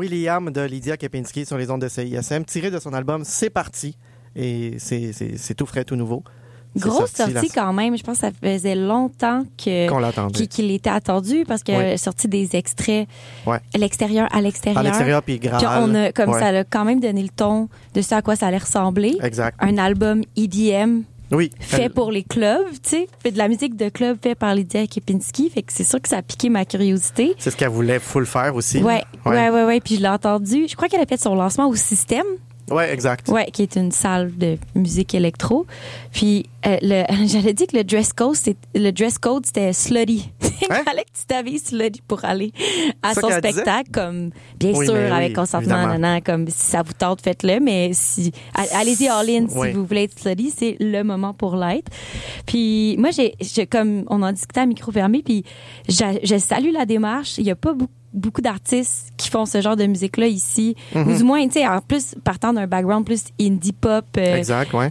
William de Lydia Kepinski sur les ondes de CISM, tiré de son album C'est parti. Et c'est tout frais, tout nouveau. Grosse sortie quand même. Je pense que ça faisait longtemps qu'on l'attendait. qu'il était attendu parce qu'il a sorti des extraits à l'extérieur. À l'extérieur, puis Graal. Puis on a, comme ça a quand même donné le ton de ce à quoi ça allait ressembler. Exact. Un album EDM. Oui. Fait pour les clubs, tu sais. Fait de la musique de club fait par Lydia Kepinski. Fait que c'est sûr que ça a piqué ma curiosité. C'est ce qu'elle voulait full faire aussi. Ouais. Puis je l'ai entendu. Je crois qu'elle a fait son lancement au Système. Ouais, exact. Ouais, qui est une salle de musique électro. Puis j'allais dire que le dress code c'était slutty. Il fallait que tu t'habilles slutty pour aller à son spectacle, comme bien sûr avec consentement, comme si ça vous tente, faites-le, mais allez-y all-in si vous voulez être slutty, c'est le moment pour l'être. Puis moi j'ai comme on en discutait à micro fermé, puis je salue la démarche. Il y a pas beaucoup d'artistes qui font ce genre de musique-là ici. Ou du moins, tu sais, en plus, partant d'un background plus indie pop. Exact, ouais.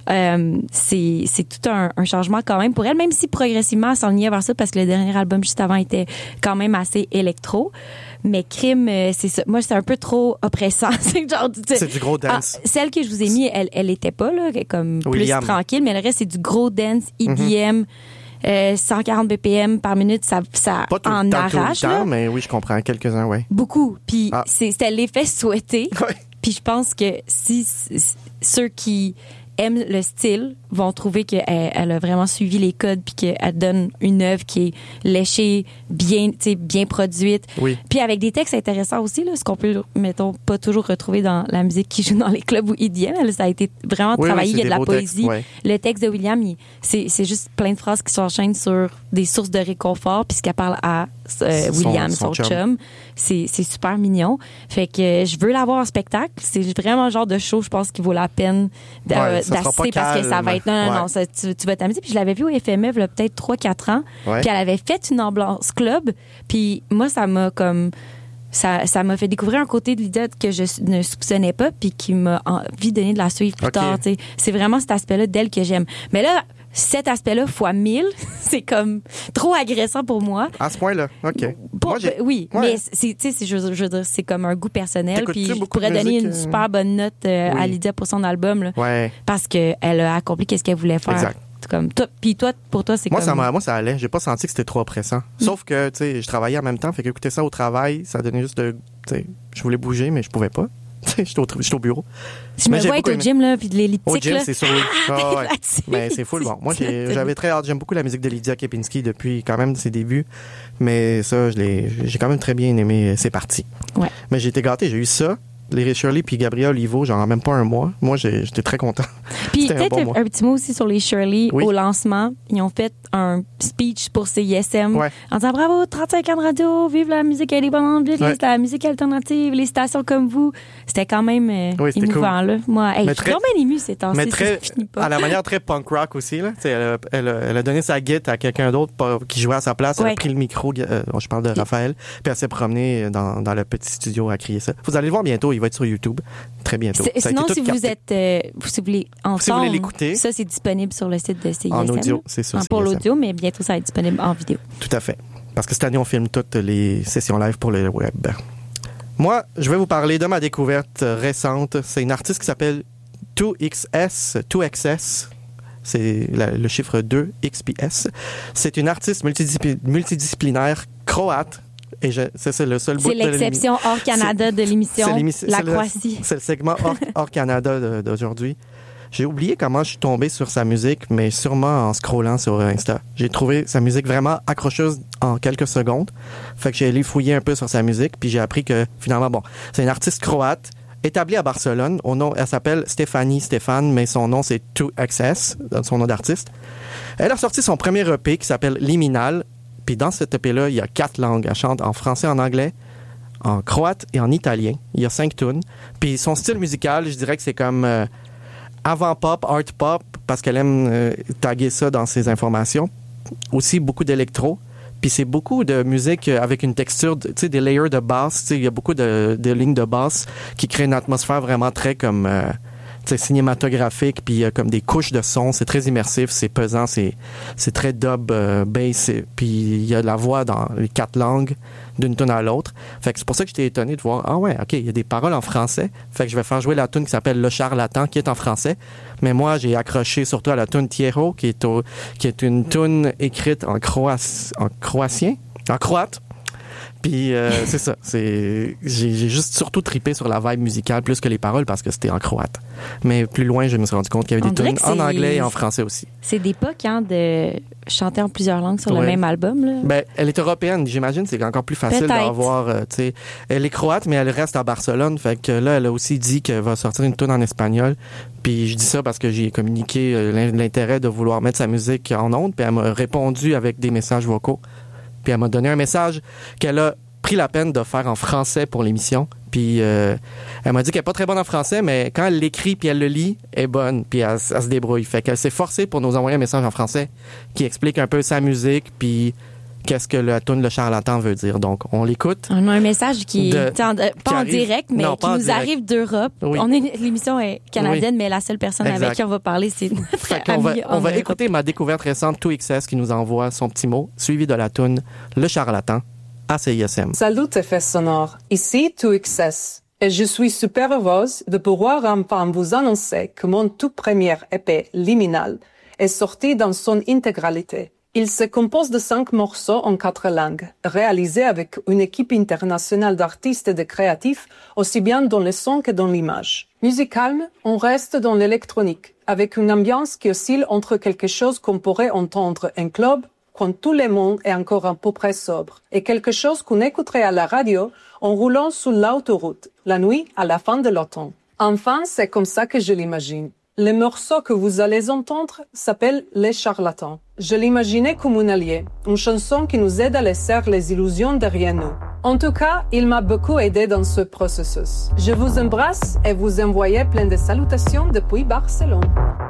C'est tout un changement quand même pour elle, même si progressivement, elle s'enlignait vers ça parce que le dernier album juste avant était quand même assez électro. Mais Crime, c'est ça. Moi, c'est un peu trop oppressant. C'est du gros dance. Celle que je vous ai mis, elle était pas, là, comme William. Plus tranquille, mais le reste, c'est du gros dance, EDM. 140 BPM par minute, ça pas tout en le temps, arrache. Tout le temps, là. mais oui, je comprends. Quelques-uns, oui. Beaucoup. Puis c'était l'effet souhaité. Ouais. Puis je pense que si ceux qui aiment le style vont trouver qu'elle a vraiment suivi les codes puis qu'elle donne une œuvre qui est léchée, bien produite. Oui. Puis avec des textes intéressants aussi, là, ce qu'on peut, mettons, pas toujours retrouver dans la musique qui joue dans les clubs ou EDM. Ça a été vraiment travaillé. Il y a de la poésie. Textes, Le texte de William, c'est juste plein de phrases qui s'enchaînent sur des sources de réconfort puis ce qu'elle parle à William, son chum. C'est super mignon. Fait que je veux l'avoir en spectacle. C'est vraiment le genre de show, je pense, qui vaut la peine d'assister parce que ça va être... Non, tu vas t'amuser. Puis je l'avais vu au FMF, là, peut-être 3-4 ans. Ouais. Puis elle avait fait une ambiance club. Puis moi, ça m'a comme... Ça m'a fait découvrir un côté de Lydia que je ne soupçonnais pas puis qui m'a envie de donner de la suivre plus tard. T'sais. C'est vraiment cet aspect-là d'elle que j'aime. Mais là, cet aspect-là fois 1000, c'est comme trop agressant pour moi. À ce point-là, OK. Oui, mais je veux dire, c'est comme un goût personnel. Puis je pourrais donner une super bonne note à Lydia pour son album. Là, parce qu'elle a accompli ce qu'elle voulait faire. Exact. Comme toi, puis toi, pour toi, c'est moi, comme... Moi, ça allait. J'ai pas senti que c'était trop oppressant. Sauf que, tu sais, je travaillais en même temps. Fait qu'écouter ça au travail, ça donnait juste de... Tu sais, je voulais bouger, mais je pouvais pas. J'étais au bureau. Je me vois être au gym, là, puis de l'elliptique, au gym, là. c'est sûr, oui. Mais c'est full bon. Moi, j'avais très hâte. J'aime beaucoup la musique de Lydia Kepinski depuis quand même ses débuts. Mais ça, j'ai quand même très bien aimé. C'est parti. Ouais. Mais j'ai été gâté. J'ai eu ça. Les Shirley puis Gabriel Olivo, genre même pas un mois. Moi, j'étais très content. Puis peut-être un petit mot aussi sur les Shirley. Oui. Au lancement, ils ont fait un speech pour CISM en disant bravo, 35 ans de radio, vive la musique indépendante, vive la musique alternative, les stations comme vous. C'était quand même émouvant, cool. Là. Moi, je suis vraiment émue ces temps-ci. Mais très, à la manière très punk rock aussi. Là. Elle a donné sa guitare à quelqu'un d'autre qui jouait à sa place. Elle a pris le micro, je parle de Raphaël, puis elle s'est promenée dans le petit studio à crier ça. Vous allez le voir bientôt, il va être sur YouTube très bientôt. Sinon, si vous êtes, si vous voulez entendre, si vous voulez l'écouter, ça c'est disponible sur le site de CISM. En audio, c'est sûr. Pour l'audio, mais bientôt ça va être disponible en vidéo. Tout à fait. Parce que cette année, on filme toutes les sessions live pour le web. Moi, je vais vous parler de ma découverte récente. C'est une artiste qui s'appelle 2XS. C'est le chiffre 2, XPS. C'est une artiste multidisciplinaire croate. Et c'est le seul bout de l'exception hors Canada de l'émission La Croatie. C'est le segment hors Canada d'aujourd'hui. J'ai oublié comment je suis tombé sur sa musique, mais sûrement en scrollant sur Insta. J'ai trouvé sa musique vraiment accrocheuse en quelques secondes. Fait que j'ai allé fouiller un peu sur sa musique, puis j'ai appris que finalement, c'est une artiste croate, établie à Barcelone. Elle s'appelle Stéphane, mais son nom c'est 2XS, son nom d'artiste. Elle a sorti son premier EP qui s'appelle Liminal. Puis dans cet EP-là, il y a 4 langues. Elle chante en français, en anglais, en croate et en italien. Il y a 5 tunes. Puis son style musical, je dirais que c'est comme avant-pop, art-pop, parce qu'elle aime taguer ça dans ses informations. Aussi beaucoup d'électro. Puis c'est beaucoup de musique avec une texture, tu sais, des layers de basse. Tu sais, il y a beaucoup de lignes de basse qui créent une atmosphère vraiment très comme... cinématographique, puis il y a comme des couches de son, c'est très immersif, c'est pesant, c'est très dub, bass, puis il y a de la voix dans les 4 langues, d'une tune à l'autre. Fait que c'est pour ça que j'étais étonné de voir, ah ouais, OK, il y a des paroles en français. Fait que je vais faire jouer la tune qui s'appelle Le Charlatan, qui est en français. Mais moi, j'ai accroché surtout à la tune Tierro, qui est une tune écrite en croate. Puis c'est ça, j'ai juste surtout trippé sur la vibe musicale plus que les paroles parce que c'était en croate. Mais plus loin, je me suis rendu compte qu'il y avait des tunes en anglais et en français aussi. C'est d'époque de chanter en plusieurs langues sur le même album, là. Ben, elle est européenne, j'imagine, c'est encore plus facile d'avoir, tu sais, elle est croate mais elle reste à Barcelone, fait que là elle a aussi dit qu'elle va sortir une tune en espagnol. Puis je dis ça parce que j'ai communiqué l'intérêt de vouloir mettre sa musique en ondes, puis elle m'a répondu avec des messages vocaux. Puis elle m'a donné un message qu'elle a pris la peine de faire en français pour l'émission. Puis elle m'a dit qu'elle est pas très bonne en français, mais quand elle l'écrit puis elle le lit, elle est bonne, puis elle se débrouille. Fait qu'elle s'est forcée pour nous envoyer un message en français qui explique un peu sa musique, puis qu'est-ce que la tune Le Charlatan veut dire. Donc, on l'écoute. On a un message qui pas en direct, mais qui nous arrive d'Europe. Oui. L'émission est canadienne, mais la seule personne avec qui on va parler, c'est notre ami. On va écouter ma découverte récente, 2XS, qui nous envoie son petit mot, suivi de la tune Le Charlatan à CISM. Salut effets sonores, ici 2XS. Et je suis super heureuse de pouvoir enfin vous annoncer que mon tout premier EP Liminal est sorti dans son intégralité. Il se compose de 5 morceaux en 4 langues, réalisés avec une équipe internationale d'artistes et de créatifs, aussi bien dans le son que dans l'image. Musicalement, on reste dans l'électronique, avec une ambiance qui oscille entre quelque chose qu'on pourrait entendre en club, quand tout le monde est encore à peu près sobre, et quelque chose qu'on écouterait à la radio en roulant sur l'autoroute, la nuit à la fin de l'automne. Enfin, c'est comme ça que je l'imagine. Le morceau que vous allez entendre s'appelle Les Charlatans. Je l'imaginais comme un allié, une chanson qui nous aide à laisser les illusions derrière nous. En tout cas, il m'a beaucoup aidé dans ce processus. Je vous embrasse et vous envoie plein de salutations depuis Barcelone.